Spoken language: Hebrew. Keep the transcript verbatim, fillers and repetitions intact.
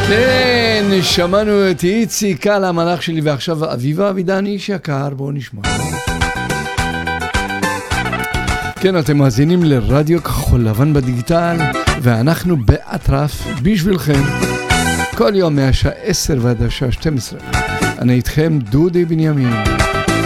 כן, שמענו את איציק קל המלאך שלי, ועכשיו אביבה אבידן איש יקר, בואו נשמע. כן, אתם מאזינים לרדיו כחול לבן בדיגיטל, ואנחנו באטרף בשבילכם כל יום מהשעה עשר ועד השעה שתים עשרה. אני איתכם דודי בנימין.